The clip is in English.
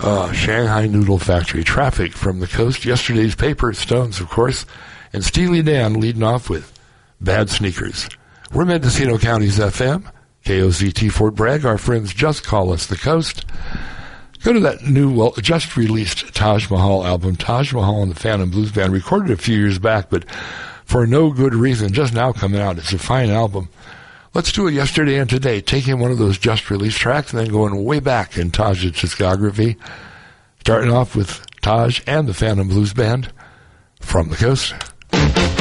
Shanghai Noodle Factory. Traffic from the coast. Yesterday's paper, Stones, of course. And Steely Dan leading off with Bad Sneakers. We're Mendocino County's FM. KOZT Fort Bragg. Our friends just call us the coast. Go to that new, just released Taj Mahal album. Taj Mahal and the Phantom Blues Band. Recorded a few years back, but for no good reason. Just now coming out. It's a fine album. Let's do it yesterday and today. Taking one of those just released tracks and then going way back in Taj's discography. Starting off with Taj and the Phantom Blues Band from the coast.